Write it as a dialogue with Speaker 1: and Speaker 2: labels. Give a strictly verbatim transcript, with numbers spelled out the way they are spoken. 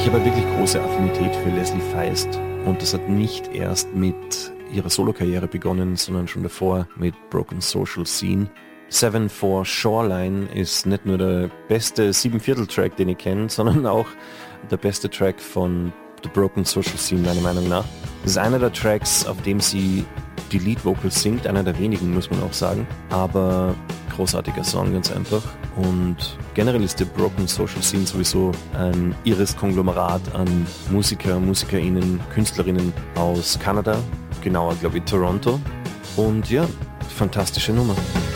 Speaker 1: habe wirklich große Affinität für Leslie Feist und das hat nicht erst mit ihrer Solokarriere begonnen, sondern schon davor mit Broken Social Scene. Seven for Shoreline ist nicht nur der beste Siebenviertel-Track, den ich kenne, sondern auch der beste Track von The Broken Social Scene, meiner Meinung nach. Das ist einer der Tracks, auf dem sie die Lead Vocals singt, einer der wenigen, muss man auch sagen, aber großartiger Song, ganz einfach. Und generell ist die Broken Social Scene sowieso ein irres Konglomerat an Musiker, MusikerInnen, KünstlerInnen aus Kanada, genauer glaube ich Toronto. Und ja, fantastische Nummer.